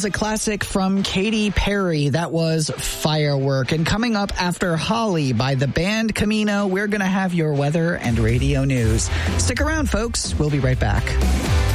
was a classic from Katy Perry. That was Firework. And coming up after Holly by the band Camino, we're going to have your weather and radio news. Stick around, folks. We'll be right back.